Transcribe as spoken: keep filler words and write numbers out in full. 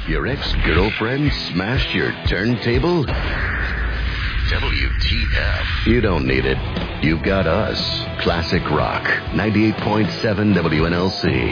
Your ex-girlfriend smashed your turntable? W T F. You don't need it. You've got us. Classic Rock. ninety-eight point seven W N L C.